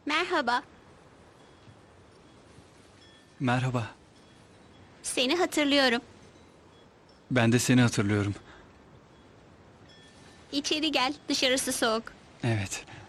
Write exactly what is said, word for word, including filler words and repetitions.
Merhaba. Merhaba. Seni hatırlıyorum. Ben de seni hatırlıyorum. İçeri gel. Dışarısı soğuk. Evet.